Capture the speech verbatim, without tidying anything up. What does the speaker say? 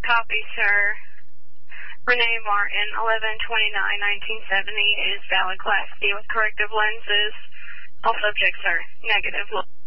Copy, sir. Renee Martin, eleven twenty-nine nineteen seventy is valid Class D with corrective lenses. All subjects are negative.